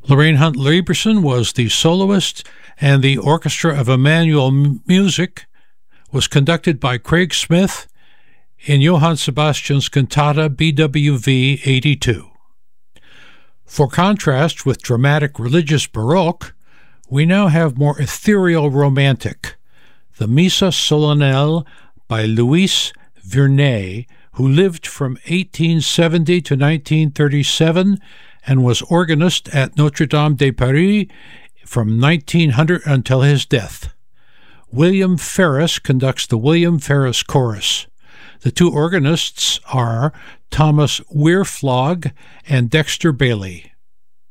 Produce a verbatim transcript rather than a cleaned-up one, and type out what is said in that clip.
Lorraine Hunt Lieberson was the soloist, and the Orchestra of Emmanuel Music was conducted by Craig Smith in Johann Sebastian's cantata B W V eighty-two. For contrast with dramatic religious Baroque, we now have more ethereal romantic, the Missa Solennelle by Louis Vierney, who lived from eighteen seventy to nineteen thirty-seven and was organist at Notre-Dame de Paris from nineteen hundred until his death. William Ferris conducts the William Ferris Chorus. The two organists are Thomas Weirflog and Dexter Bailey.